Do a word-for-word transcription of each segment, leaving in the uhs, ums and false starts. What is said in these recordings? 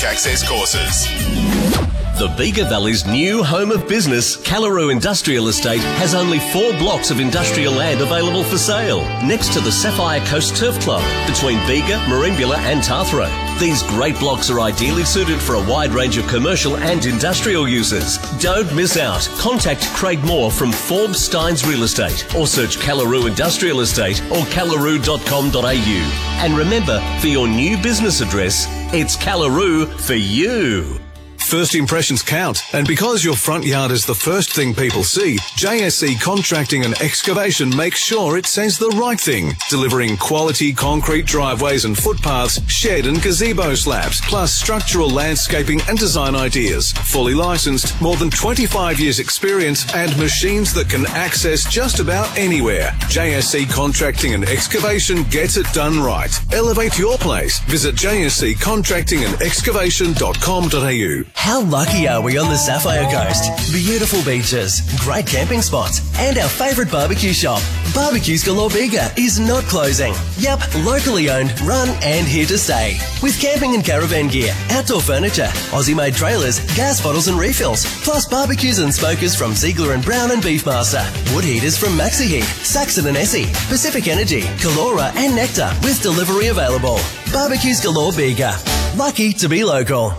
college access courses. The Bega Valley's new home of business, Callaroo Industrial Estate, has only four blocks of industrial land available for sale, next to the Sapphire Coast Turf Club, between Bega, Merimbula and Tathra. These great blocks are ideally suited for a wide range of commercial and industrial uses. Don't miss out. Contact Craig Moore from Forbes Steins Real Estate, or search Callaroo Industrial Estate or callaroo dot com dot a u. And remember, for your new business address, it's Callaroo for you. First impressions count, and because your front yard is the first thing people see, J S C Contracting and Excavation makes sure it says the right thing, delivering quality concrete driveways and footpaths, shed and gazebo slabs, plus structural landscaping and design ideas. Fully licensed, more than twenty-five years experience, and machines that can access just about anywhere. J S C Contracting and Excavation gets it done right. Elevate your place. Visit j s c contracting and excavation dot com dot a u. How lucky are we on the Sapphire Coast? Beautiful beaches, great camping spots, and our favourite barbecue shop. Barbecues Galore Bega is not closing. Yup, locally owned, run and here to stay. With camping and caravan gear, outdoor furniture, Aussie-made trailers, gas bottles and refills, plus barbecues and smokers from Ziegler and Brown and Beefmaster, wood heaters from Maxi Heat, Saxon and Essie, Pacific Energy, Calora and Nectar, with delivery available. Barbecues Galore Bega. Lucky to be local.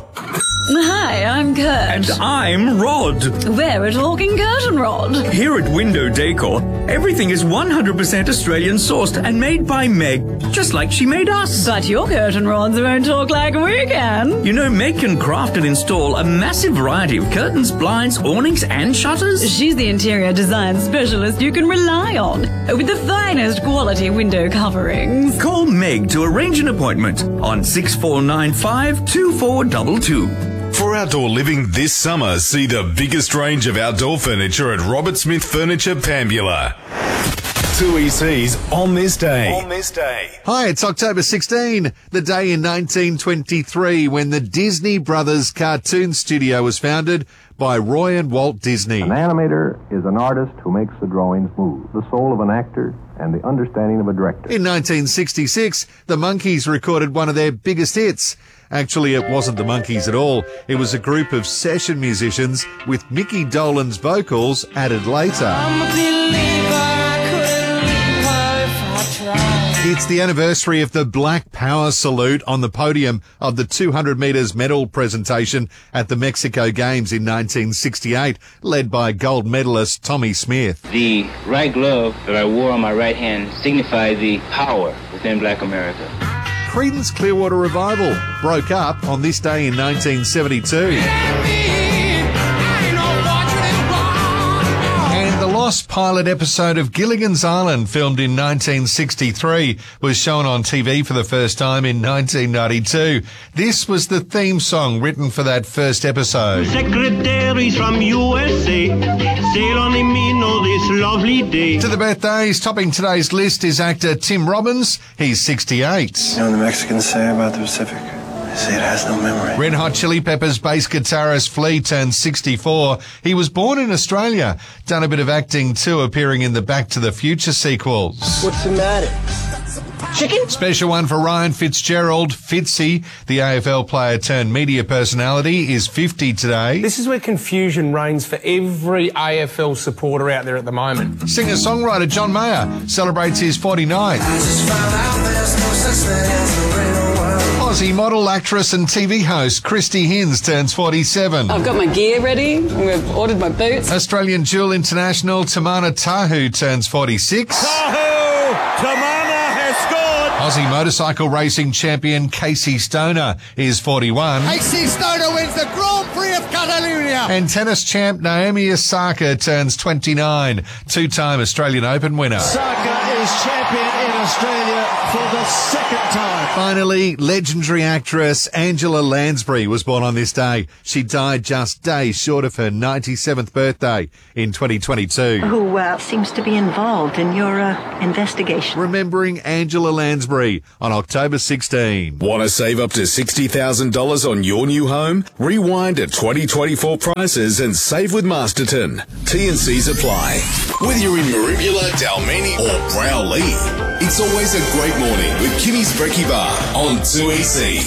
Hi, I'm Kurt. And I'm Rod. We're talking Curtain Rod. Here at Window Decor, everything is one hundred percent Australian sourced and made by Meg, just like she made us. But your curtain rods won't talk like we can. You know, Meg can craft and install a massive variety of curtains, blinds, awnings and shutters. She's the interior design specialist you can rely on, with the finest quality window coverings. Call Meg to arrange an appointment on six four nine five, two four two two. For outdoor living this summer, see the biggest range of outdoor furniture at Robert Smith Furniture, Pambula. two E Cs on this day. On this day. Hi, it's October sixteenth, the day in nineteen twenty-three when the Disney Brothers cartoon studio was founded by Roy and Walt Disney. An animator is an artist who makes the drawings move, the soul of an actor and the understanding of a director. In nineteen sixty-six, the Monkees recorded one of their biggest hits. Actually, it wasn't the Monkees at all. It was a group of session musicians with Mickey Dolenz vocals added later. I'm a believer, I couldn't leave her if I tried. It's the anniversary of the Black Power salute on the podium of the two hundred metres medal presentation at the Mexico Games in nineteen sixty-eight, led by gold medalist Tommy Smith. The right glove that I wore on my right hand signified the power within Black America. Creedence Clearwater Revival broke up on this day in nineteen seventy-two. And the lost pilot episode of Gilligan's Island, filmed in nineteen sixty-three, was shown on T V for the first time in nineteen ninety-two. This was the theme song written for that first episode. Secretaries from U S A sail on the Mino this lovely day. To the birthdays, topping today's list is actor Tim Robbins. He's sixty-eight. You know what the Mexicans say about the Pacific? They say it has no memory. Red Hot Chili Peppers bass guitarist Flea turned sixty-four. He was born in Australia, done a bit of acting too, appearing in the Back to the Future sequels. What's the matter? Chicken? Special one for Ryan Fitzgerald. Fitzy, the A F L player turned media personality, is fifty today. This is where confusion reigns for every A F L supporter out there at the moment. Singer-songwriter John Mayer celebrates his forty-ninth. I just found out there's no such thing as the real world. Aussie model, actress and T V host Christy Hins turns forty-seven. I've got my gear ready. We've ordered my boots. Australian dual international Tamana Tahu turns forty-six. Tahu! Tamana has scored! Aussie motorcycle racing champion Casey Stoner is forty-one. Casey Stoner wins the Grand Prix of Catalonia. And tennis champ Naomi Osaka turns twenty-nine. Two-time Australian Open winner. Osaka is champion in Australia for the second time. Finally, legendary actress Angela Lansbury was born on this day. She died just days short of her ninety-seventh birthday in twenty twenty-two. Who uh, seems to be involved in your uh, investigation. Remembering Angela Lansbury on October sixteenth. Want to save up to sixty thousand dollars on your new home? Rewind at twenty twenty-four prices and save with Masterton. T and C's apply. Whether you're in Merimbula, Dalmeny or Browley, it's always a great morning with Kimmy's Brekkie Bar on two E C.